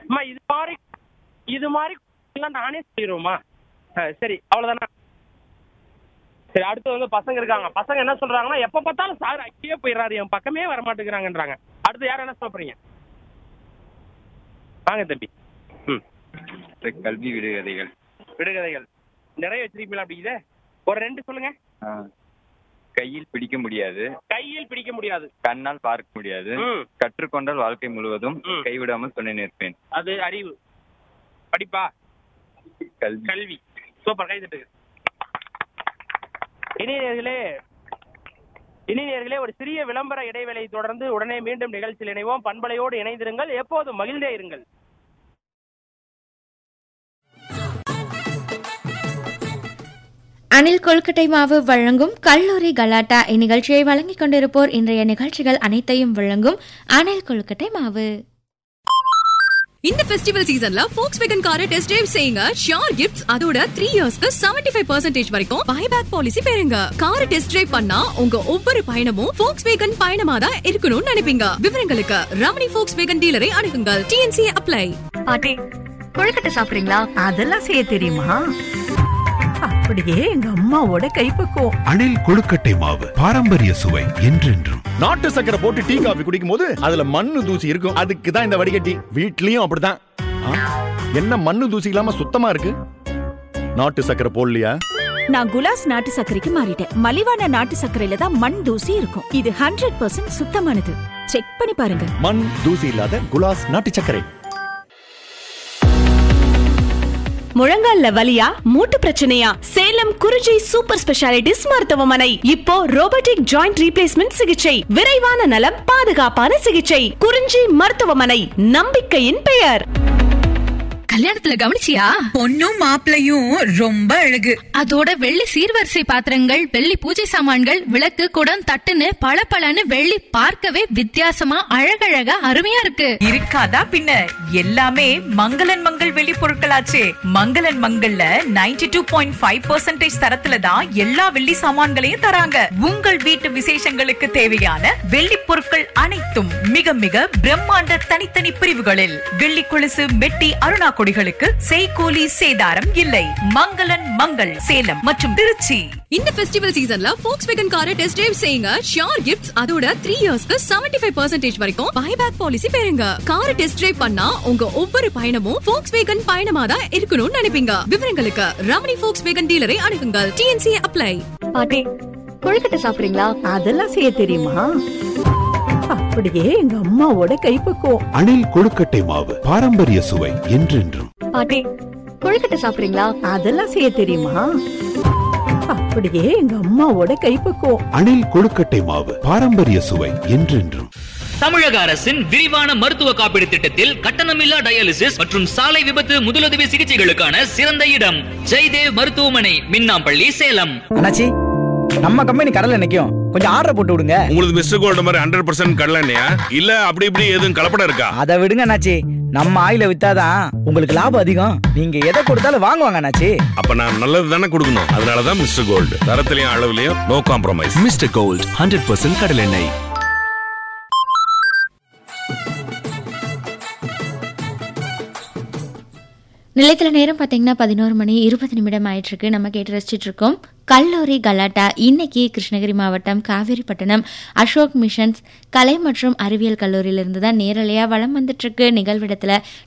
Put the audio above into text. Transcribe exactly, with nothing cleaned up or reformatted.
அம்மா இது மாதிரி இது மாதிரி எல்லாம் நானே சொல்லிடுவோம்மா. சரி அவ்வளோதானா? சரி, அடுத்து வந்து பசங்க இருக்காங்க. பசங்க என்ன சொல்றாங்கன்னா, எப்ப பார்த்தாலும் சார் அங்கேயே போயிடுறாரு, என் பக்கமே வர மாட்டேங்கிறாங்கன்றாங்க. அடுத்து யாரும் என்ன சொல்ல போறீங்க? வாங்க தம்பி. ம் கல்வி விடுகதைகள். விடுகதைகள் நிறைய வச்சிருப்பீங்களா? அப்படி இதே ஒரு ரெண்டு சொல்லுங்க. கையில் பிடிக்க முடியாது, கையில் பிடிக்க முடியாது, கண்ணால் பார்க்க முடியாது, கற்றுக்கொண்டால் வாழ்க்கை முழுவதும் கைவிடாமல் துணை நிற்பேன். அது அறிவு, படிப்பா, கல்வி. கல்வி. சூப்பர், கை தட்டுங்க. இணையர்களே இணையர்களே ஒரு சிறிய விளம்பர இடைவேளை தொடர்ந்து உடனே மீண்டும் நிகழ்ச்சியில் இணைவோம். பண்பலையோடு இணைந்திருங்கள், எப்போதும் மகிழ்ந்தே இருங்கள். அணில் கொழுக்கட்டை மாவு வழங்கும் கல்லூரி கலாட்டா இந்நிகழ்ச்சியை வழங்கிக் கொண்டிருப்போர் இன்றைய நிகழ்ச்சிகள் அனைத்தையும் வழங்கும் அணில் கொழுக்கட்டை மாவு. இந்த ஃபெஸ்டிவல் சீசன்ல Volkswagen காரை டெஸ்ட் டிரைவ் செய்யுங்க. ஷியோர் கிஃப்ட்ஸ், அதோட த்ரீ இயர்ஸ்க்கு செவன்டி ஃபைவ் பர்சன்டேஜ் வரைக்கும் பைபேக் பாலிசி பெறுங்க. காரை டெஸ்ட் டிரைவ் பண்ணா உங்க ஒவ்வொரு பயணமும் Volkswagen பயணமா தான் இருக்கணும்னு நினைப்பீங்க. விவரங்களுக்கு ரமணி Volkswagen டீலரை அணுகுங்கள். DNC apply. பாட்டி, கொழுக்கட்டை சாப்பிடுறீங்களா? அதெல்லாம் செய்ய தெரியுமா? அப்படியே எங்க அம்மாவோட கைப்பக்குவம். அணில் கொழுக்கட்டை மாவு, பாரம்பரிய சுவை என்றென்றும். நாட்டு சக்கரை போட்டு டீ காபி குடிக்கும் போது அதுல மண்ணு தூசி இருக்கும். அதுக்கு தான் இந்த வடிகட்டி. வீட்லயும் அப்படிதான். என்ன மண்ணு தூசி இல்லாம சுத்தமா இருக்கு? நாட்டு சக்கரை போடலையா? நான் குலாஸ் நாட்டு சர்க்கரைக்கு மாறிட்டேன். மலிவான நாட்டு சர்க்கரையில தான் மண் தூசி இருக்கும். இது ஹண்ட்ரட் பர்சன்ட் சுத்தமானது. செக் பண்ணி பாருங்க. மண் தூசி இல்லாத குலாஸ் நாட்டு சர்க்கரை. முழங்கால்ல வலியா, மூட்டு பிரச்சனையா? சேலம் குறிஞ்சி சூப்பர் ஸ்பெஷாலிட்டிஸ் மருத்துவமனை இப்போ ரோபோட்டிக் ஜாயிண்ட் ரீப்ளேஸ்மெண்ட் சிகிச்சை, விரைவான நலம், பாதுகாப்பான சிகிச்சை. குறிஞ்சி மருத்துவமனை, நம்பிக்கையின் பெயர். கல்யாணத்துல கவனிச்சியா? பொண்ணும் மாப்பிளையும் ரொம்ப அழகு. அதோட வெள்ளி சீர்வரிசை பாத்திரங்கள், வெள்ளி பூஜை சாமான்கள், விளக்கு, குடம், தட்டுன்னு பளபளன்னு வெள்ளி பார்க்கவே வித்தியாசமா அழகழகா அருமையா இருக்கு. இருக்காதா பின்ன? எல்லாமே மங்களன் மங்கள் வெள்ளி பொருட்களாச்சே. மங்களன் மங்கள்ல ninety two point five percentage தரத்துல தான் எல்லா வெள்ளி சாமான்களையும் தராங்க. உங்கள் வீட்டு விசேஷங்களுக்கு தேவையான வெள்ளி பொருட்கள் அனைத்தும் மிக மிக பிரம்மாண்ட தனித்தனி பிரிவுகளில். வெள்ளி கொலுசு, மெட்டி, அருணா கொடிகளுக்கு செய்கூலி சேதாரம் இல்லை. மங்களன் மங்கள், சேலம் மற்றும் திருச்சி. இந்த ஃபெஸ்டிவல் சீசன்ல Volkswagen காரை டெஸ்ட் டிரைவ் செய்யுங்க. ஷியோர் கிஃப்ட்ஸ், அதோட த்ரீ இயர்ஸ்க்கு செவன்டி ஃபைவ் பர்சன்டேஜ் வரைக்கும் பைபேக் பாலிசி பெறுங்க. காரை டெஸ்ட் டிரைவ் பண்ணா உங்க ஒவ்வொரு பயணமும் Volkswagen பயணமா தான் இருக்கணும்னு நினைப்பீங்க. விவரங்களுக்கு ரமணி Volkswagen டீலரை அணுகுங்கள். DNC apply. பாட்டி, கொழுக்கட்டை சாப்பிடுறீங்களா? அதெல்லாம் செய்ய தெரியுமா? அப்படியே எங்க அம்மாவோட கைப்பக்குவம். அணில் கொழுக்கட்டை மாவு, பாரம்பரிய சுவை என்றென்றும். பாட்டி, கொழுக்கட்டை சாப்பிடுறீங்களா? அதெல்லாம் செய்ய தெரியுமா? அப்படியே எங்க அம்மாவோட கைப்பக்குவம். அணில் கொழுக்கட்டை மாவு, பாரம்பரிய சுவை என்றென்றும். தமிழக அரசின் விரிவான மருத்துவ காப்பீடு திட்டத்தில் கட்டணமில்லா டயாலிசிஸ் மற்றும் சாலை விபத்து முதலுதவி சிகிச்சைகளுக்கான சிறந்த இடம் ஜெய்தேவ் மருத்துவமனை, மின்னாம்பள்ளி, சேலம். அண்ணாச்சி, நம்ம கம்பெனி கடலை நிக்கும், கொஞ்சம் ஆர்டர் போட்டு விடுங்க. உங்களுக்கு மிஸ்டர் கோல்ட் மாதிரி ஹண்ட்ரட் பர்சன்ட் கடலை எண்ணெயா? இல்ல அப்படி இப்படி எதுவும் கலப்படம் இருக்கா? அதை விடுங்க அண்ணாச்சி, நம்ம ஆயில வித்தாதான் உங்களுக்கு லாபம் அதிகம். நீங்க எதை கொடுத்தாலும் வாங்குவாங்க அண்ணாச்சி. அப்ப நான் நல்லது தானே கொடுக்கணும். அதனாலதான் mister gold, தரத்திலையும் அளவுலயும் no compromise. Mister gold, hundred percent கடலை எண்ணெய். நிலையத்தில் நேரம் பார்த்தீங்கன்னா பதினோரு மணி இருபது நிமிடம் ஆயிட்டிருக்கு. நம்ம கேட்டு ரசிச்சுட்டு இருக்கோம் கல்லூரி கலாட்டா. இன்னைக்கு கிருஷ்ணகிரி மாவட்டம் காவேரிப்பட்டினம் அசோக் மிஷன்ஸ் கலை மற்றும் அறிவியல் கல்லூரியிலிருந்து தான் நேரலையாக வளம் வந்துட்டுருக்கு. நிகழ்விடத்தில்